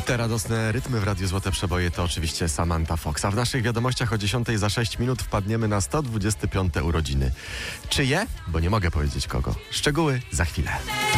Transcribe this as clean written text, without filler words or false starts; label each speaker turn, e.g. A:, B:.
A: Te radosne rytmy w Radiu Złote Przeboje to oczywiście Samantha Fox. A w naszych wiadomościach o 10 za 6 minut wpadniemy na 125 urodziny. Czyje? Bo nie mogę powiedzieć kogo. Szczegóły za chwilę.